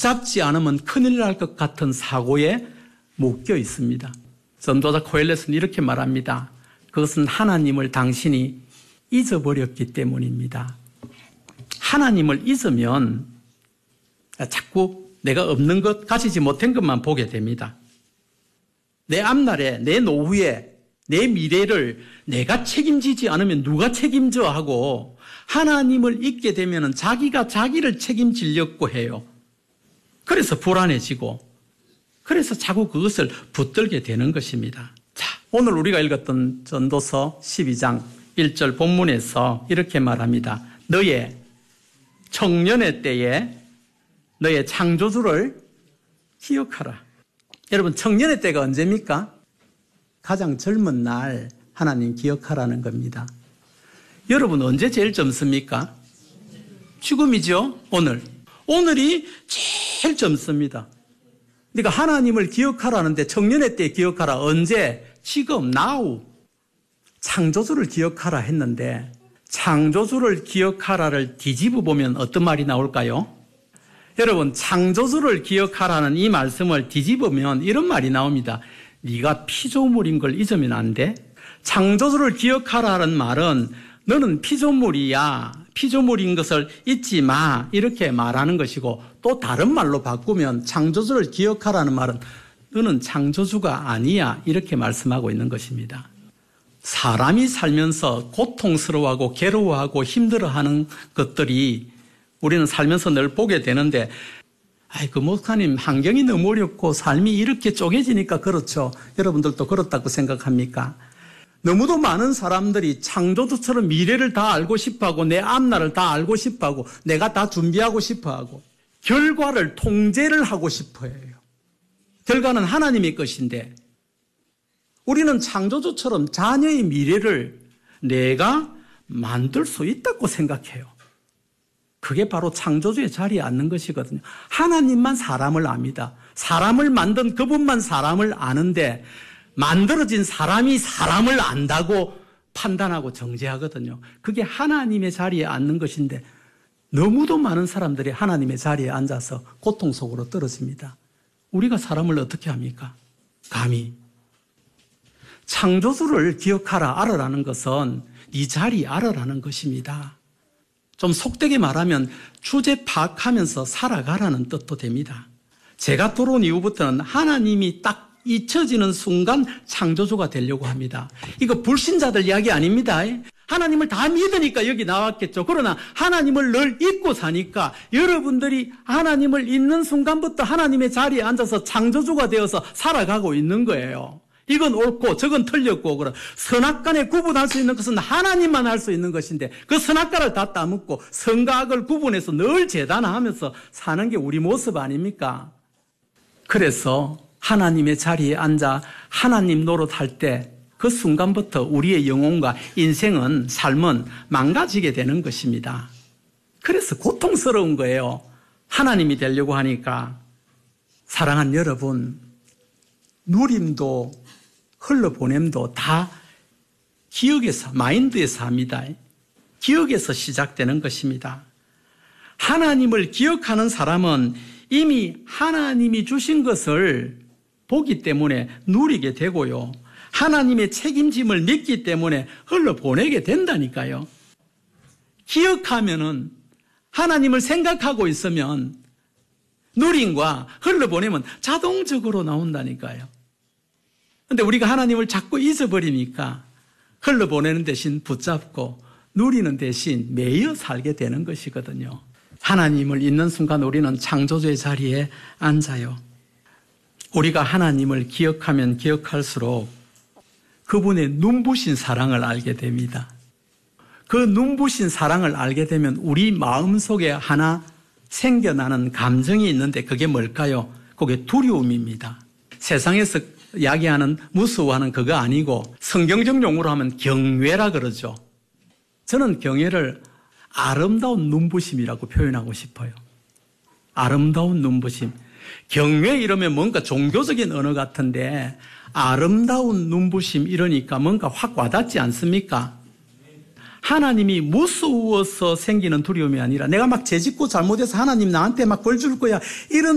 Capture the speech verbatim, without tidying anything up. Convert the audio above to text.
붙잡지 않으면 큰일 날 것 같은 사고에 묶여 있습니다. 전도자 코엘렛은 이렇게 말합니다. 그것은 하나님을 당신이 잊어버렸기 때문입니다. 하나님을 잊으면 자꾸 내가 없는 것, 가지지 못한 것만 보게 됩니다. 내 앞날에, 내 노후에, 내 미래를 내가 책임지지 않으면 누가 책임져 하고 하나님을 잊게 되면 자기가 자기를 책임지려고 해요. 그래서 불안해지고 그래서 자꾸 그것을 붙들게 되는 것입니다. 자, 오늘 우리가 읽었던 전도서 십이 장 일 절 본문에서 이렇게 말합니다. 너의 청년의 때에 너의 창조주를 기억하라. 여러분, 청년의 때가 언제입니까? 가장 젊은 날 하나님 기억하라는 겁니다. 여러분, 언제 제일 젊습니까? 지금이죠. 오늘. 오늘이 제일 젊습니다. 그러니까 하나님을 기억하라는데 청년의 때 기억하라. 언제? 지금, now. 창조주를 기억하라 했는데 창조주를 기억하라를 뒤집어 보면 어떤 말이 나올까요? 여러분, 창조주를 기억하라는 이 말씀을 뒤집으면 이런 말이 나옵니다. 네가 피조물인 걸 잊으면 안 돼? 창조주를 기억하라는 말은 너는 피조물이야. 피조물인 것을 잊지 마. 이렇게 말하는 것이고, 또 다른 말로 바꾸면 창조주를 기억하라는 말은 너는 창조주가 아니야. 이렇게 말씀하고 있는 것입니다. 사람이 살면서 고통스러워하고 괴로워하고 힘들어하는 것들이 우리는 살면서 늘 보게 되는데, 아이, 그 목사님 환경이 너무 어렵고 삶이 이렇게 쪼개지니까 그렇죠. 여러분들도 그렇다고 생각합니까? 너무도 많은 사람들이 창조주처럼 미래를 다 알고 싶어하고 내 앞날을 다 알고 싶어하고 내가 다 준비하고 싶어하고 결과를 통제를 하고 싶어해요. 결과는 하나님의 것인데 우리는 창조주처럼 자녀의 미래를 내가 만들 수 있다고 생각해요. 그게 바로 창조주의 자리에 앉는 것이거든요. 하나님만 사람을 압니다. 사람을 만든 그분만 사람을 아는데 만들어진 사람이 사람을 안다고 판단하고 정죄하거든요. 그게 하나님의 자리에 앉는 것인데 너무도 많은 사람들이 하나님의 자리에 앉아서 고통 속으로 떨어집니다. 우리가 사람을 어떻게 합니까? 감히. 창조주를 기억하라, 알아라는 것은 네 자리 알아라는 것입니다. 좀 속되게 말하면 주제 파악하면서 살아가라는 뜻도 됩니다. 제가 들어온 이후부터는 하나님이 딱 잊혀지는 순간 창조주가 되려고 합니다. 이거 불신자들 이야기 아닙니다. 하나님을 다 믿으니까 여기 나왔겠죠. 그러나 하나님을 늘 잊고 사니까 여러분들이 하나님을 잊는 순간부터 하나님의 자리에 앉아서 창조주가 되어서 살아가고 있는 거예요. 이건 옳고 저건 틀렸고 그런 선악간에 구분할 수 있는 것은 하나님만 할 수 있는 것인데 그 선악과를 다 따먹고 선과 악을 구분해서 늘 재단하면서 사는 게 우리 모습 아닙니까? 그래서 하나님의 자리에 앉아 하나님 노릇할 때 그 순간부터 우리의 영혼과 인생은, 삶은 망가지게 되는 것입니다. 그래서 고통스러운 거예요. 하나님이 되려고 하니까. 사랑하는 여러분, 누림도 흘러보냄도 다 기억에서, 마인드에서 합니다. 기억에서 시작되는 것입니다. 하나님을 기억하는 사람은 이미 하나님이 주신 것을 보기 때문에 누리게 되고요. 하나님의 책임짐을 믿기 때문에 흘러보내게 된다니까요. 기억하면은 하나님을 생각하고 있으면 누림과 흘러보내면 자동적으로 나온다니까요. 그런데 우리가 하나님을 자꾸 잊어버리니까 흘러보내는 대신 붙잡고 누리는 대신 매여 살게 되는 것이거든요. 하나님을 잊는 순간 우리는 창조주의 자리에 앉아요. 우리가 하나님을 기억하면 기억할수록 그분의 눈부신 사랑을 알게 됩니다. 그 눈부신 사랑을 알게 되면 우리 마음속에 하나 생겨나는 감정이 있는데 그게 뭘까요? 그게 두려움입니다. 세상에서 이야기하는 무서워하는 그거 아니고 성경적 용어로 하면 경외라 그러죠. 저는 경외를 아름다운 눈부심이라고 표현하고 싶어요. 아름다운 눈부심. 경외 이러면 뭔가 종교적인 언어 같은데 아름다운 눈부심 이러니까 뭔가 확 와닿지 않습니까? 하나님이 무서워서 생기는 두려움이 아니라 내가 막 죄짓고 잘못해서 하나님 나한테 막 벌 줄 거야 이런